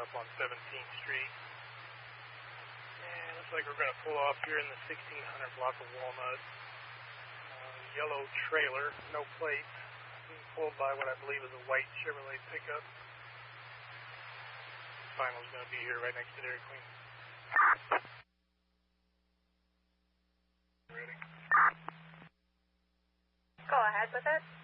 up on 17th Street. And looks like we're going to pull off here in the 1600 block of Walnut. Yellow trailer, no plates, being pulled by what I believe is a white Chevrolet pickup. Final's going to be here right next to Dairy Queen. Ready? Go ahead with it.